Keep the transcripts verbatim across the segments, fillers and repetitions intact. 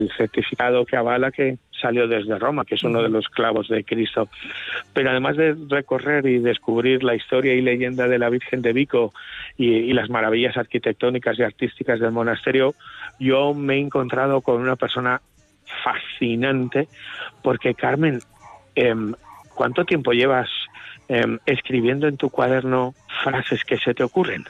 el certificado que avala que salió desde Roma, que es uno de los clavos de Cristo. Pero además de recorrer y descubrir la historia y leyenda de la Virgen de Vico y, y las maravillas arquitectónicas y artísticas del monasterio, yo me he encontrado con una persona fascinante, porque Carmen, eh, ¿cuánto tiempo llevas eh, escribiendo en tu cuaderno frases que se te ocurren?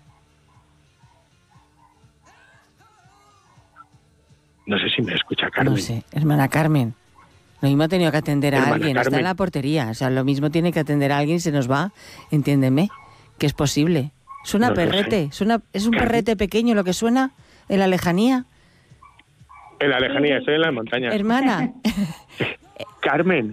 No sé si me escucha Carmen. No sé, hermana Carmen. Lo mismo ha tenido que atender a Hermana alguien, Carmen. está en la portería. O sea, lo mismo tiene que atender a alguien y se nos va, entiéndeme, que es posible. Suena No lo perrete, sé. suena, es un Carmen. perrete pequeño lo que suena en la lejanía. En la lejanía, estoy en las montañas. Hermana, Carmen,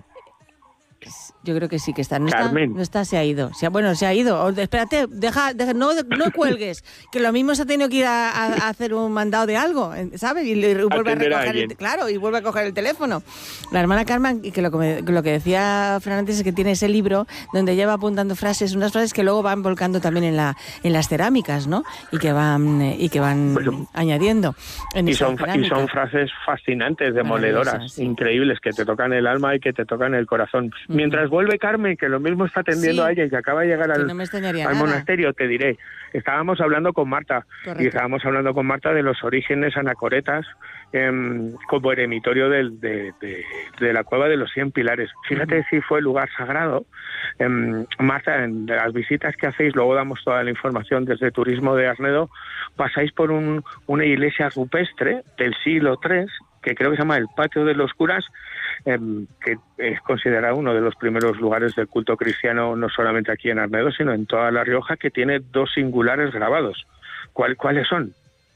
yo creo que sí que está. No está, Carmen. no está, se ha ido. Se ha- bueno, se ha ido. O- espérate, deja, deja- no, no cuelgues, que lo mismo se ha tenido que ir a, a- a hacer un mandado de algo, ¿sabes? Y, le- y vuelve a Atender a recoger el, alguien. claro, y vuelve a coger el teléfono. La hermana Carmen, y que lo, que me- lo que decía Fernández es que tiene ese libro donde ella va apuntando frases, unas frases que luego van volcando también en la en las cerámicas, ¿no? Y que van eh, y que van Bueno, añadiendo en y esa son, y cerámica. son frases fascinantes, demoledoras, Maravillosas, sí. increíbles, que te tocan el alma y que te tocan el corazón. Ujú. Mientras vuelve Carmen, que lo mismo está atendiendo Sí, a alguien que acaba de llegar que al, no me extrañaría al nada. monasterio, te diré, estábamos hablando con Marta, Correcto. y estábamos hablando con Marta de los orígenes anacoretas em, como eremitorio del- de, de- de la cueva de los cien pilares. Fíjate si fue lugar sagrado. Em, Marta, en las visitas que hacéis, luego damos toda la información desde Turismo de Arnedo, pasáis por un, una iglesia rupestre del siglo tres, que creo que se llama el Patio de los Curas, eh, que es considerado uno de los primeros lugares del culto cristiano, no solamente aquí en Arnedo, sino en toda La Rioja, que tiene dos singulares grabados. ¿Cuál, ¿Cuáles son?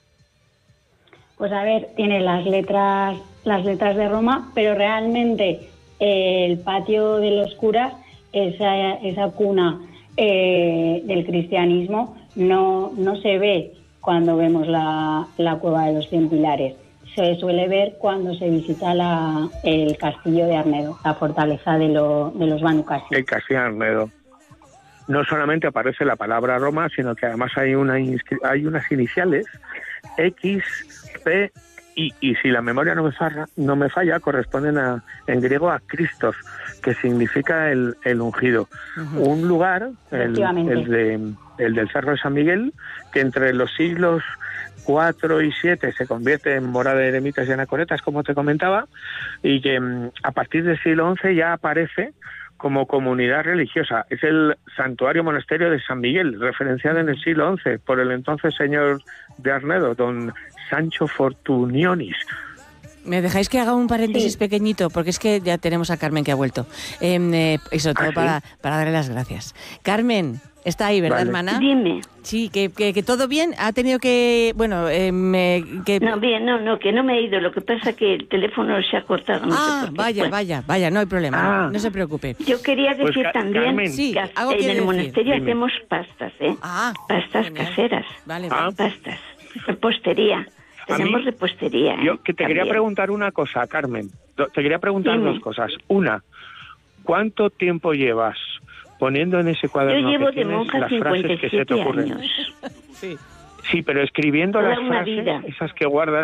Pues a ver, tiene las letras, las letras de Roma, pero realmente eh, el patio de los curas, esa, esa cuna eh, del cristianismo, no, no se ve cuando vemos la, la cueva de los cien pilares. Se suele ver cuando se visita la, el castillo de Arnedo, la fortaleza de, lo, de los Banu Qasi. El Castillo de Arnedo. No solamente aparece la palabra Roma, sino que además hay, una inscri- hay unas iniciales, X, P, y, y si la memoria no me, falla, no me falla, corresponden a, en griego a Christos, que significa el, el ungido. Ujú. Un lugar, el, Efectivamente. el, de, el del Cerro de San Miguel, que entre los siglos cuatro y siete se convierte en morada de eremitas y anacoretas, como te comentaba, y que mm, a partir del siglo once ya aparece como comunidad religiosa. Es el santuario monasterio de San Miguel, referenciado en el siglo once por el entonces señor de Arnedo, don Sancho Fortunionis. ¿Me dejáis que haga un paréntesis Sí. pequeñito? Porque es que ya tenemos a Carmen que ha vuelto. Eh, eh, y sobre todo ¿Ah, sí? para, para darle las gracias. Carmen, está ahí, ¿verdad, Vale. hermana? Dime. Sí, que, que, que todo bien. Ha tenido que... Bueno, eh, me- que... No, bien, no, no, que no me he ido. Lo que pasa es que el teléfono se ha cortado. No sé Ah, por qué. vaya, Bueno, vaya, vaya, no hay problema. Ah. No se preocupe. Yo quería Pues, decir Ca- también Carmen. Sí, que algo en quiere el decir. monasterio Dime. hacemos pastas, ¿eh? Ah, pastas genial. caseras. Vale, Ah. vale. Pastas. Repostería. A mí- Tenemos repostería. ¿eh? Yo que te quería También. preguntar una cosa, Carmen. Do- Te quería preguntar Dime. dos cosas. Una, ¿cuánto tiempo llevas poniendo en ese Yo cuaderno llevo que de tienes monja las frases que se te cincuenta y siete ocurren? años. Sí. Sí, pero escribiendo Toda las una frases, vida. esas que guardas,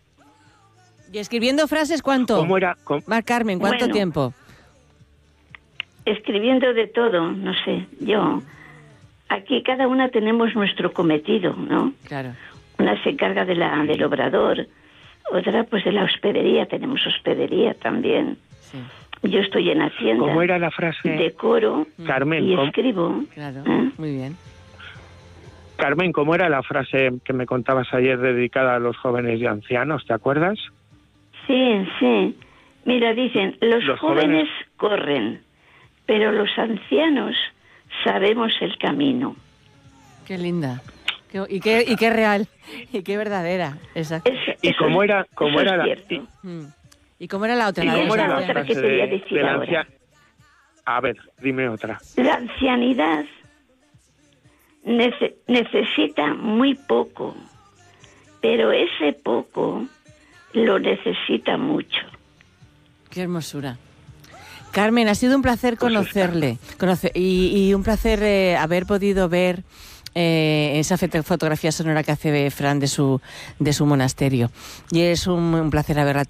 ¿Y escribiendo frases cuánto? ¿cómo era? ¿Cómo- Mar Carmen, ¿cuánto Bueno. tiempo? Escribiendo de todo, no sé. Yo. Aquí cada una tenemos nuestro cometido, ¿no? Claro. Una se encarga de la, del obrador, otra pues de la hospedería, tenemos hospedería también. Sí, Yo estoy en Hacienda, ¿Cómo era la frase? decoro Carmen, y ¿cómo- escribo. claro. ¿eh? Muy bien. Carmen, ¿cómo era la frase que me contabas ayer dedicada a los jóvenes y ancianos? ¿Te acuerdas? Sí, sí. Mira, dicen, los, Los jóvenes, jóvenes- corren, pero los ancianos sabemos el camino. Qué linda. Qué- y, qué, y qué real. Y qué verdadera. Exacto. Es- ¿Y eso cómo es- era, cómo eso era es la, cierto. y, Mm. ¿Y cómo era la otra? y La de cómo los era la otra ancianos? que frase te voy a de, decir de la ahora. ancia- A ver, dime otra. La ancianidad nece- necesita muy poco, pero ese poco lo necesita mucho. Qué hermosura. Carmen, ha sido un placer conocerle conoce- y, y un placer eh, haber podido ver eh, esa fotografía sonora que hace Fran de su, de su monasterio. Y es un, un placer haberla